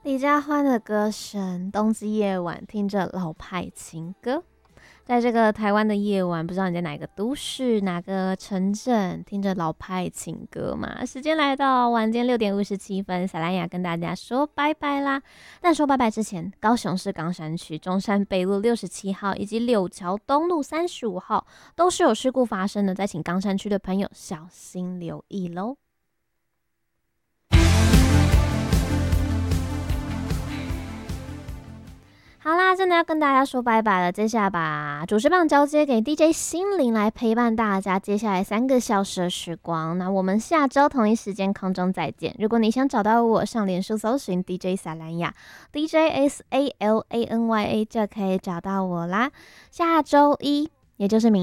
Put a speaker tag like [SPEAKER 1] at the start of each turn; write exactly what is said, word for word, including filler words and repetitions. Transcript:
[SPEAKER 1] 李佳欢的歌声，冬季夜晚听着老派情歌，在这个台湾的夜晚，不知道你在哪个都市、哪个城镇，听着老派情歌嘛？时间来到晚间六点五十七分，小兰雅跟大家说拜拜啦。但说拜拜之前，高雄市冈山区中山北路六十七号以及柳桥东路三十五号都是有事故发生的，再请冈山区的朋友小心留意喽。好啦，真的要跟大家说拜拜了。接下来把主持棒交接给 D J 心灵来陪伴大家接下来三个小时的时光。那我们下周同一时间空中再见。如果你想找到我，上脸书搜寻 D J 萨兰雅 D J S A L A N Y A 就可以找到我啦。下周一，也就是明